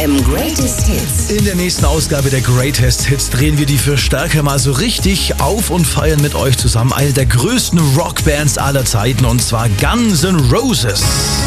FM Greatest Hits. In der nächsten Ausgabe der Greatest Hits drehen wir die Verstärker mal so richtig auf und feiern mit euch zusammen eine der größten Rockbands aller Zeiten, und zwar Guns N' Roses.